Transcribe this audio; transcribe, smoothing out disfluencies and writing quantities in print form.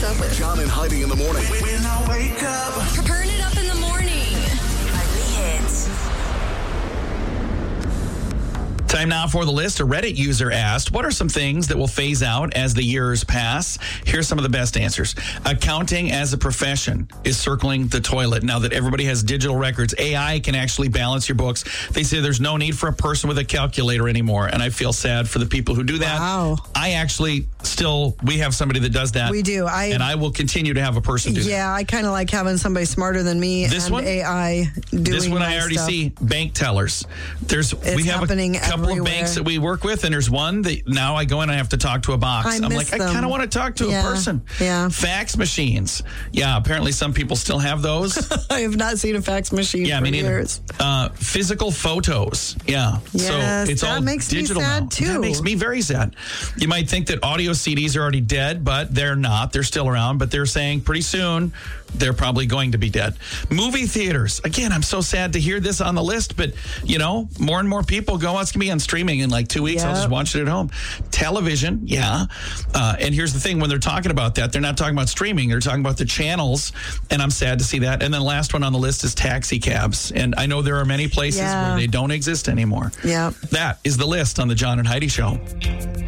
up with John and Heidi in the morning. When I wake up. Turn it up in the morning. Heidi Hits. Time now for the list. A Reddit user asked, what are some things that will phase out as the years pass? Here's some of the best answers. Accounting as a profession is circling the toilet. Now that everybody has digital records, AI can actually balance your books. They say there's no need for a person with a calculator anymore. And I feel sad for the people who do that. Wow. I actually we have somebody that does that. We do. And I will continue to have a person do that. Yeah, I kind of like having somebody smarter than me AI doing this one my I already stuff. see. Bank tellers. We have a couple of banks that we work with, and there's one that now I go in and I have to talk to a box. I'm like, I kind of want to talk to a person. Yeah. Fax machines. Yeah, apparently some people still have those. I have not seen a fax machine for years. Physical photos. Yeah. Yes, so it's all makes digital me sad now. too. That makes me very sad. You might think that audio CDs are already dead, but they're not. They're still around, but they're saying pretty soon they're probably going to be dead. Movie theaters. Again, I'm so sad to hear this on the list, but, more and more people go, it's going to be on streaming in like 2 weeks. Yep. I'll just watch it at home. Television, yeah. And here's the thing. When they're talking about that, they're not talking about streaming. They're talking about the channels, and I'm sad to see that. And then the last one on the list is taxi cabs. And I know there are many places where they don't exist anymore. Yeah. That is the list on the John and Heidi Show.